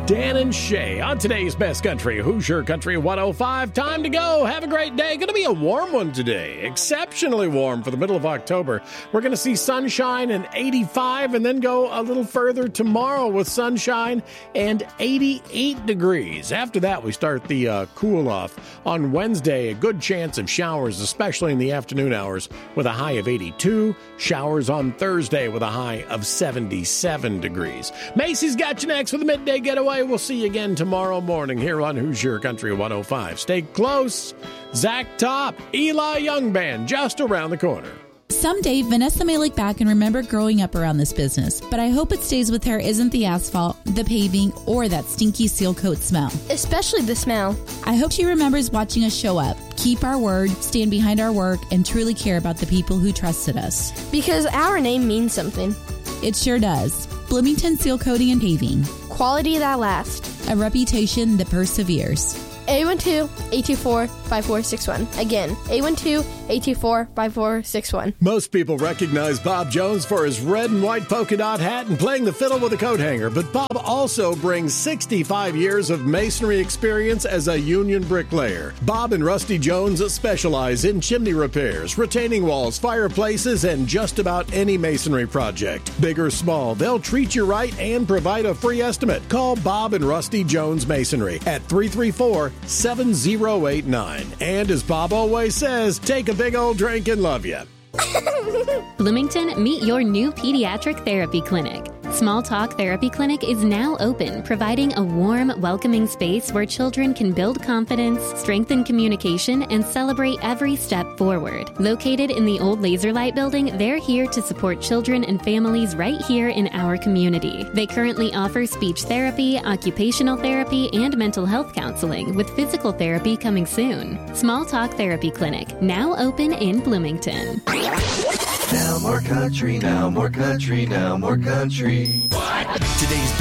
Dan and Shay on today's Best Country, Hoosier Country 105. Time to go. Have a great day. Going to be a warm one today. Exceptionally warm for the middle of October. We're going to see sunshine and 85 and then go a little further tomorrow with sunshine and 88 degrees. After that, we start the cool off. On Wednesday, a good chance of showers, especially in the afternoon hours, with a high of 82. Showers on Thursday with a high of 77 degrees. Macy's got you next with a midday getaway. We'll see you again tomorrow morning here on Hoosier Country 105. Stay close. Zach Top, Eli Young Band, just around the corner. Someday, Vanessa may look back and remember growing up around this business, but I hope it stays with her isn't the asphalt, the paving, or that stinky seal coat smell. Especially the smell. I hope she remembers watching us show up, keep our word, stand behind our work, and truly care about the people who trusted us. Because our name means something. It sure does. Bloomington Seal Coating and Paving. Quality that lasts. A reputation that perseveres. 812-824-5461. Again, 812-824-5461. Most people recognize Bob Jones for his red and white polka dot hat and playing the fiddle with a coat hanger, but Bob also brings 65 years of masonry experience as a union bricklayer. Bob and Rusty Jones specialize in chimney repairs, retaining walls, fireplaces, and just about any masonry project. Big or small, they'll treat you right and provide a free estimate. Call Bob and Rusty Jones Masonry at 334-7089. And as Bob always says, take a big old drink and love you. Bloomington, meet your new pediatric therapy clinic. Small Talk Therapy Clinic is now open, providing a warm, welcoming space where children can build confidence, strengthen communication, and celebrate every step forward. Located in the old Laserlight building, they're here to support children and families right here in our community. They currently offer speech therapy, occupational therapy, and mental health counseling, with physical therapy coming soon. Small Talk Therapy Clinic, now open in Bloomington. Now more country, now more country, now more country. Today's